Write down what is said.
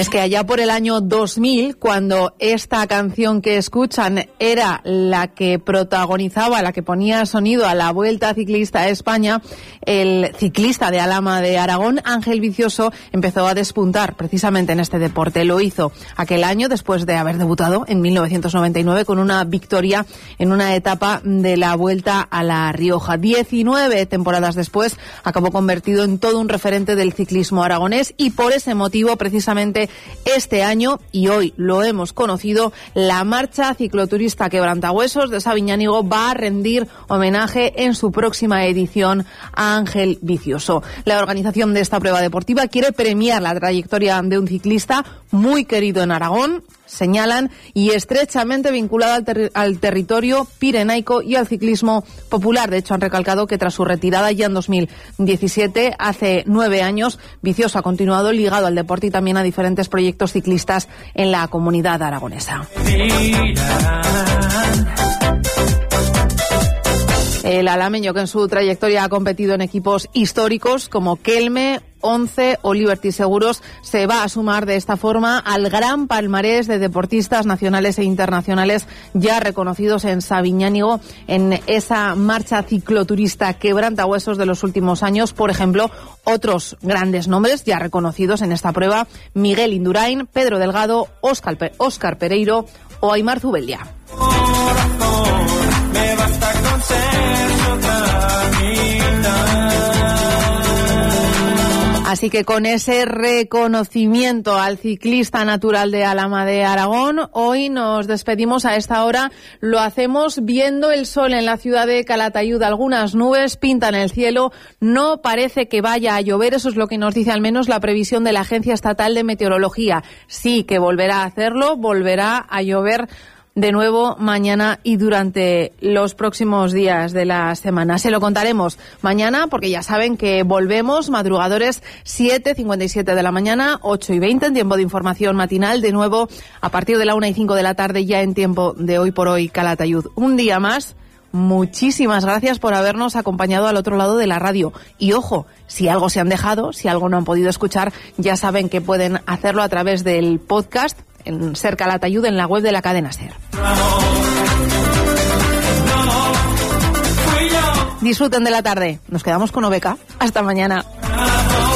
es que allá por el año 2000, cuando esta canción que escuchan era la que protagonizaba, la que ponía sonido a la Vuelta Ciclista a España, el ciclista de Alhama de Aragón, Ángel Vicioso, empezó a despuntar precisamente en este deporte. Lo hizo aquel año después de haber debutado en 1999 con una victoria en una etapa de la Vuelta a La Rioja. 19 temporadas después acabó convertido en todo un referente del ciclismo aragonés y por ese motivo precisamente este año, y hoy lo hemos conocido, la marcha cicloturista Quebrantahuesos de Sabiñánigo va a rendir homenaje en su próxima edición a Ángel Vicioso. La organización de esta prueba deportiva quiere premiar la trayectoria de un ciclista muy querido en Aragón, señalan, y estrechamente vinculado al territorio pirenaico y al ciclismo popular. De hecho, han recalcado que tras su retirada ya en 2017, hace 9 años, Vicioso ha continuado ligado al deporte y también a diferentes proyectos ciclistas en la comunidad aragonesa. El alameño, que en su trayectoria ha competido en equipos históricos como Kelme, Once o Liberty Seguros, se va a sumar de esta forma al gran palmarés de deportistas nacionales e internacionales ya reconocidos en Sabiñánigo en esa marcha cicloturista Quebrantahuesos de los últimos años. Por ejemplo, otros grandes nombres ya reconocidos en esta prueba: Miguel Indurain, Pedro Delgado, Óscar Pereiro o Aimar Zubeldia. Me basta con ser Así que con ese reconocimiento al ciclista natural de Alhama de Aragón, hoy nos despedimos a esta hora. Lo hacemos viendo el sol en la ciudad de Calatayud. Algunas nubes pintan el cielo. No parece que vaya a llover. Eso es lo que nos dice al menos la previsión de la Agencia Estatal de Meteorología. Sí que volverá a hacerlo, volverá a llover de nuevo mañana y durante los próximos días de la semana. Se lo contaremos mañana porque ya saben que volvemos madrugadores 7:57 de la mañana, 8:20 en tiempo de información matinal, de nuevo a partir de la 1:05 de la tarde ya en tiempo de Hoy por Hoy Calatayud. Un día más. Muchísimas gracias por habernos acompañado al otro lado de la radio. Y ojo, si algo se han dejado, si algo no han podido escuchar, ya saben que pueden hacerlo a través del podcast en Ser Calatayud, en la web de la cadena Ser. Disfruten de la tarde. Nos quedamos con Obeca. Hasta mañana.